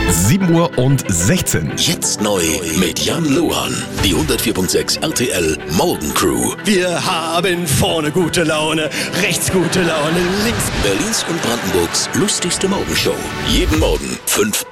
7:16 Uhr. Jetzt neu mit Jan Luan. Die 104.6 RTL Morgencrew. Wir haben vorne gute Laune, rechts gute Laune, links. Berlins und Brandenburgs lustigste Morgenshow. Jeden Morgen 5